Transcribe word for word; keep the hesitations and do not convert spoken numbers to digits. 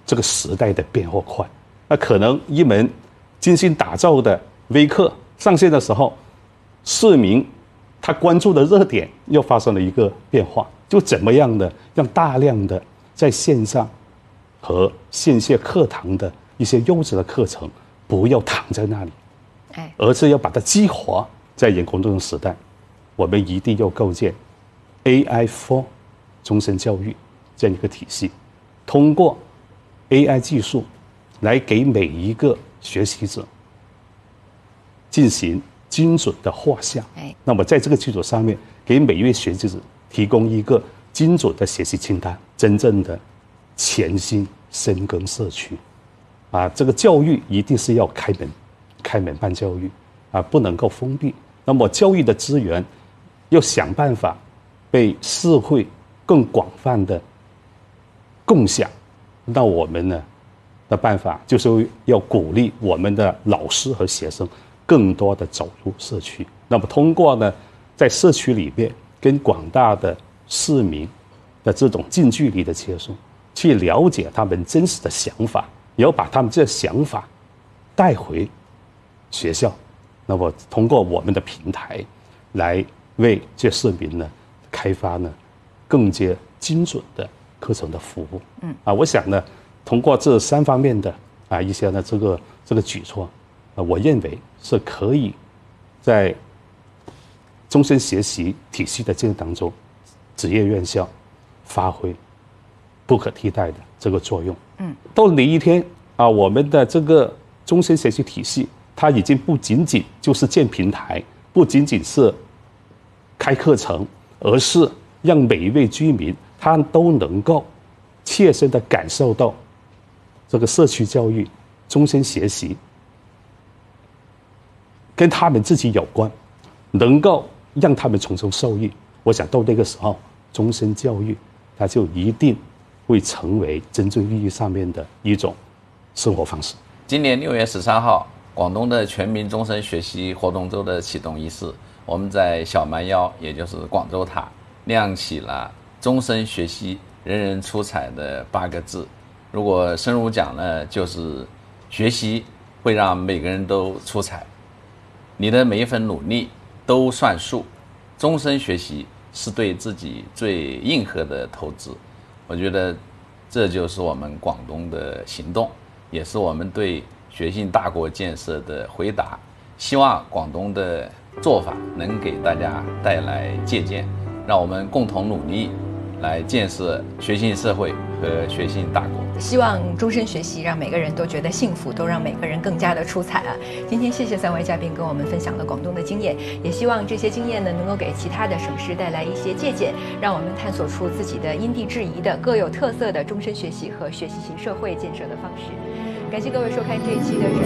这个时代的变化快，那可能一门精心打造的微课上线的时候，市民他关注的热点又发生了一个变化，就怎么样的让大量的在线上和线下课堂的一些优质的课程不要躺在那里，而是要把它激活。在人工智能时代，我们一定要构建 A I for 终身教育这样一个体系，通过 A I 技术来给每一个学习者进行精准的画像。那么在这个基础上面，给每一位学习者提供一个精准的学习清单，真正的潜心深耕社区。啊，这个教育一定是要开门，开门办教育啊，不能够封闭。那么教育的资源要想办法被社会更广泛的共享。那我们呢的办法就是要鼓励我们的老师和学生更多的走入社区。那么通过呢，在社区里面跟广大的市民的这种近距离的接触，去了解他们真实的想法，也要把他们这想法带回学校。那么通过我们的平台来为这市民呢开发呢更加精准的课程的服务。嗯啊，我想呢通过这三方面的啊一些呢这个这个举措，啊，我认为是可以在终身学习体系的这个当中，职业院校发挥不可替代的这个作用。嗯，到哪一天啊，我们的这个终身学习体系，它已经不仅仅就是建平台，不仅仅是开课程，而是让每一位居民他都能够切身的感受到这个社区教育、终身学习跟他们自己有关，能够让他们从中受益。我想到那个时候，终身教育它就一定会成为真正意义上面的一种生活方式。 今年六月十三号，广东的全民终身学习活动周的启动仪式，我们在小蛮腰，也就是广州塔，亮起了终身学习人人出彩的八个字。如果深入讲呢，就是学习会让每个人都出彩，你的每一份努力都算数，终身学习是对自己最硬核的投资。我觉得这就是我们广东的行动，也是我们对学信大国建设的回答。希望广东的做法能给大家带来借鉴，让我们共同努力来建设学信社会和学信大国。 希望终身学习让每个人都觉得幸福，都让每个人更加的出彩啊！今天谢谢三位嘉宾跟我们分享了广东的经验，也希望这些经验呢能够给其他的省市带来一些借鉴，让我们探索出自己的因地制宜的各有特色的终身学习和学习型社会建设的方式。感谢各位收看这一期的